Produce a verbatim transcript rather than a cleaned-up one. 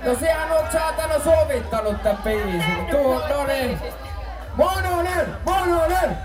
No sehän oot saatana sovittanut tän biisin. Tuo, no niin. Mononen, Mononen!